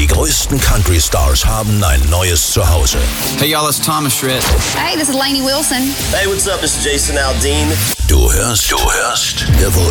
größten Country-Stars haben ein neues Zuhause. Hey y'all, it's Thomas Schritt. Hey, this is Lainey Wilson. Hey, what's up? This is Jason Aldean. Du hörst The Voice.